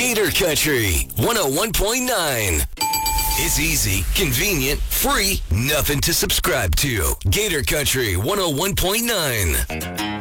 Gator Country 101.9. It's easy, convenient, free, nothing to subscribe to. Gator Country 101.9.